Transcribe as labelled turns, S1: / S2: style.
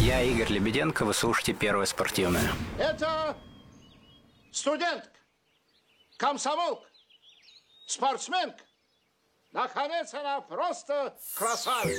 S1: Я Игорь Лебеденко, вы слушаете «Первое спортивное».
S2: Это студентка, комсомолка, спортсменка. Наконец, она просто красавица.